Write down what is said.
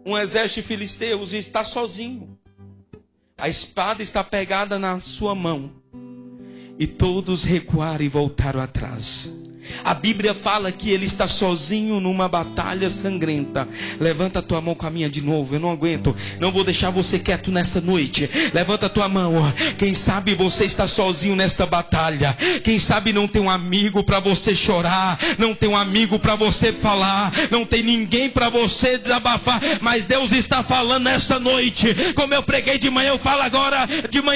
um exército de filisteus e está sozinho. A espada está pegada na sua mão. E todos recuaram e voltaram atrás. A Bíblia fala que ele está sozinho numa batalha sangrenta. Levanta a tua mão com a minha de novo. Eu não aguento, não vou deixar você quieto nessa noite. Levanta a tua mão. Quem sabe você está sozinho nesta batalha. Quem sabe não tem um amigo para você chorar, não tem um amigo para você falar, não tem ninguém para você desabafar. Mas Deus está falando nesta noite. Como eu preguei de manhã, eu falo agora de manhã.